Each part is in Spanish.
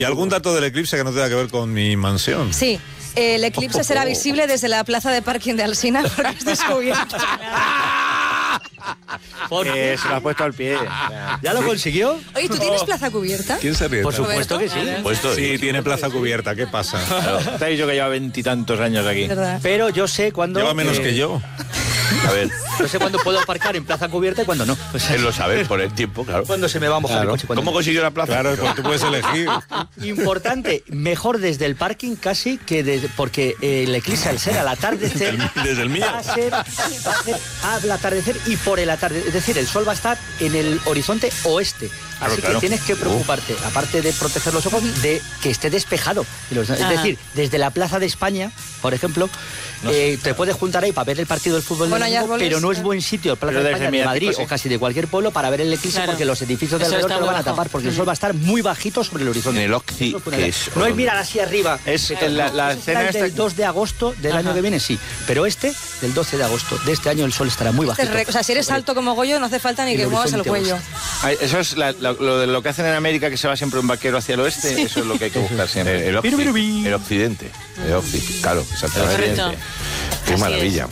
¿Y algún dato del eclipse que no tenga que ver con mi mansión? Sí, el eclipse será visible desde la plaza de parking de Alsina porque es descubierto. Se lo ha puesto al pie. ¿Ya lo consiguió? Oye, ¿tú tienes plaza cubierta? ¿Quién se ríe? Por supuesto que sí. Sí, tiene plaza cubierta, ¿qué pasa? Te he dicho que lleva 20 y tantos años aquí. ¿Verdad? Pero yo sé cuándo... Lleva menos que yo. A ver, Yo sé cuándo puedo aparcar en plaza cubierta y cuándo no. Pues, él lo sabe por el tiempo, claro. cuándo se me va a mojar el coche. cuándo ¿Cómo no. consiguió la plaza? Claro, pues tú puedes elegir. Importante, mejor desde el parking casi que desde... Porque el eclipse al ser al atardecer... Desde el mío. Va a ser al atardecer y por el atardecer. Es decir, el sol va a estar en el horizonte oeste. Así claro. que tienes que preocuparte, aparte de proteger los ojos, de que esté despejado. Es decir, desde la Plaza de España, por ejemplo, te puedes juntar ahí para ver el partido del fútbol, Bueno, hay domingo, árboles, pero no es buen sitio, Plaza Pero de desde España de Madrid mediático, sí. o casi de cualquier pueblo para ver el eclipse, Claro. porque los edificios de Eso alrededor está te lo muy van a bajo. tapar, porque el sol va a estar muy bajito sobre el horizonte. En el Occi, Eso es fundamental. que es- No es mirar así arriba. Es la escena Está esta... del 2 de agosto del año que viene, sí. Pero del 12 de agosto de este año, el sol estará muy bajito. O sea, si eres alto como Goyo, no hace falta ni que muevas el cuello. Ay, eso es lo que hacen en América, que se va siempre un vaquero hacia el oeste. Eso es lo que hay que buscar siempre. El occidente. El occidente, claro, exactamente. Correcto. Qué Así maravilla.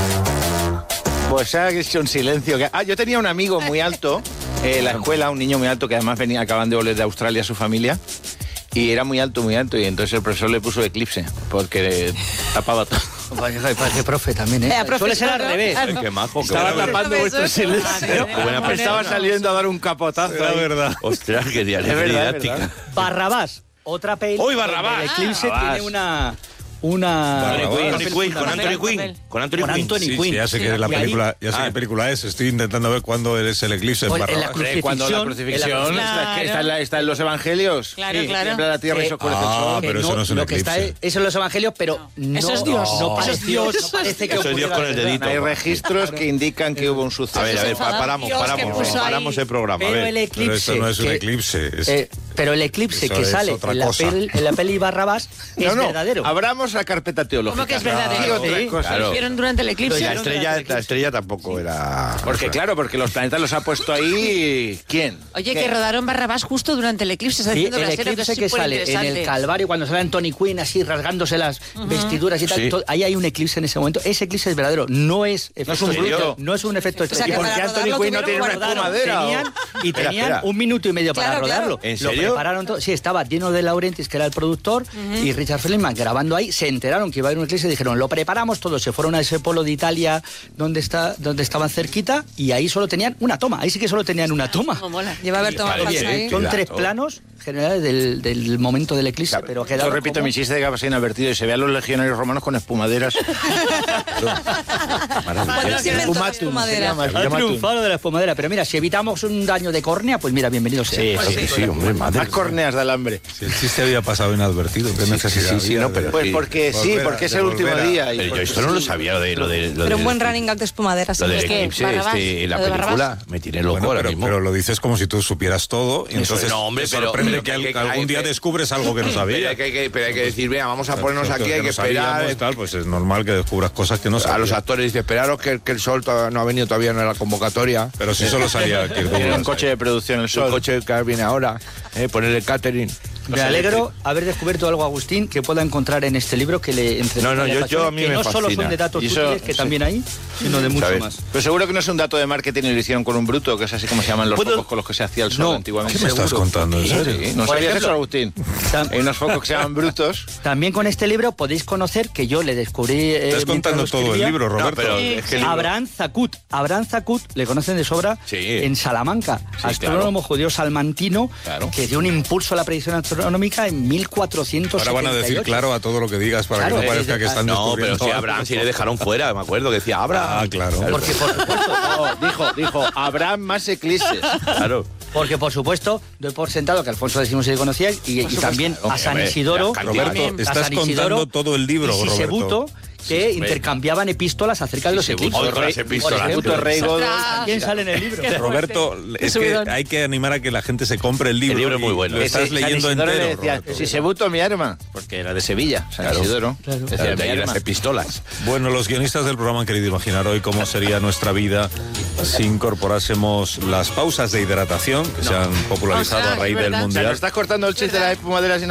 Pues ha hecho un silencio. Yo tenía un amigo muy alto en la escuela, un niño muy alto que además acaban de volver de Australia su familia. Y era muy alto, y entonces el profesor le puso eclipse, porque tapaba todo. Parece profe también, ¿eh? Profe, Suele ser al claro. revés. Qué majo, qué Estaba buena tapando Eso, vuestro eso. silencio. Estaba saliendo a dar un capotazo. La ahí. verdad. Ostras, qué dialéctica. Es verdad, didáctica. Barrabás, otra peli. ¡Uy, Barrabás! El eclipse Barrabás. tiene una Barrabás. Con Anthony Quinn. Con Anthony Con Quinn. Anthony Sí, Quinn. sí, ya sé que es la Y ahí- película, ya sé qué película es. Estoy intentando ver cuándo es el eclipse en Pues en la Barrabás. Cuando la crucifixión Claro. está en los evangelios. Claro, Sí, claro. tiembla la tierra y se oscurece el sol. pero eso no es un lo que está eclipse. eso en los evangelios, pero no, Eso es Dios. No, Eso es parece, Dios. no parece que Eso es Dios ocurriera con el de verdad. dedito. Hay registros que indican que hubo un suceso. A ver, paramos Dios, que puso ahí. paramos el programa. A Pero ver. el Pero eclipse. eso no es un que- eclipse. pero el eclipse eso que es sale otra en la, cosa. en la peli Barrabás es verdadero. Abramos la carpeta teológica. ¿Cómo que es Sí, verdadero? otra Sí, cosa. Lo hicieron durante el eclipse. La estrella tampoco era... Porque claro, porque los planetas los ha puesto ahí... ¿Quién? Oye, ¿Qué? que rodaron Barrabás justo durante el eclipse. Está Sí, haciendo el la serie, eclipse es que sale en el superinteresante. Calvario, cuando sale Anthony Quinn así rasgándose las vestiduras y tal, Sí. ahí hay un eclipse en ese momento. Ese eclipse es verdadero, no es efecto un especial, bruto. no es un efecto sea, que especial. para Anthony rodarlo Quinn no tiene tuvieron una que guardarlo. espumadera. Tenían Espera. un minuto y medio para Claro, rodarlo. claro. ¿En Lo serio? prepararon todo. Sí, estaba Dino de Laurentiis, que era el productor, y Richard Feldman grabando ahí. Se enteraron que iba a haber un eclipse y dijeron, lo preparamos todo. Se fueron a ese polo de Italia donde estaban cerquita y ahí solo tenían una toma. Ahí sí que solo tenían una toma. Cómo mola. Lleva a ver tomar Vale, falsa bien. ahí. Son Claro. 3 planos generales del momento del eclipse, pero Yo quedaron repito como- mi chiste de que pasé inadvertido y se ve a los legionarios romanos con espumaderas. Cuando se inventó la espumadera. Ha triunfado de la espumadera, pero mira, si evitamos un daño de córnea, pues mira, bienvenido sea. Sí, hombre, más corneas de alambre. Si el chiste había pasado inadvertido, ¿qué necesidad sí, había no, de- pero Pues sí. porque sí, Volver a- porque es de el último volver a- día. y Pero yo porque esto no lo sí. sabía, lo de Pero un buen running gag de espumaderas. Lo del Es que eclipse Barrabás, la lo de película Barrabás. me tiene loco Bueno, ahora pero, mismo. pero lo dices como si tú supieras todo y entonces no, hombre, te pero- sorprende pero que que- algún día que- descubres algo que no sabías. Pero hay que decir, venga, vamos a ponernos aquí, hay que no sabíamos, esperar. tal, pues es normal que descubras cosas que no A sabías. los actores dice, esperaros que el sol no ha venido todavía, no era la convocatoria. Pero si solo sabía que Tiene un coche de producción el El sol. coche que viene ahora, poner el catering. Me alegro haber descubierto algo, Agustín, que pueda encontrar en este libro que le entre No, yo a mí que me no solo fascina. son de datos Y eso- útiles, que sí. también hay, sino de mucho ¿Sabes? más. Pero seguro que no es un dato de marketing y lo hicieron con un bruto, que es así como se llaman los ¿Puedo- focos con los que se hacía el sol No. antiguamente. ¿Qué me estás Seguro. contando? ¿En Sí, serio? sí. ¿No Por sabías ejemplo, eso, Agustín? Hay unos focos que se llaman brutos. También con este libro podéis conocer que yo le descubrí... Estás contando todo el libro, Roberto. pero es que el libro- Abraham Zakut. Abraham Zakut, le conocen de sobra, Sí. en Salamanca, Sí, astrónomo judío salmantino, Claro. que dio un impulso a la predicción astronómica en 1478. Ahora van a decir claro a todo lo que digas para Claro, que no parezca que están No, pero descubriendo si algo. Abraham sí le dejaron fuera, me acuerdo que decía Abraham. Ah, claro. Porque por supuesto, No, dijo, habrá más eclipses. Claro. porque por supuesto doy por sentado que Alfonso X se le conocía y también a San Hombre, Isidoro. la Roberto, También. a estás San contando Isidoro todo el libro, y Sisebuto, Roberto. que intercambiaban epístolas acerca de los eclipses. Otras epístolas. Por ejemplo, Rey Godó. también sale en el libro. Roberto, es que subidón. hay que animar a que la gente se compre el libro. El libro es muy y bueno. Lo estás San leyendo Isidoro le entero, decía, Roberto. si se buto mi arma, porque era de Sevilla, San Isidoro. Decía, De mi ahí las arma. epístolas. Bueno, los guionistas del programa han querido imaginar hoy cómo sería nuestra vida si incorporásemos las pausas de hidratación que se han popularizado Ostras, a raíz es del verdad. O sea, Mundial. ¿nos estás cortando el chiste de las espumaderas y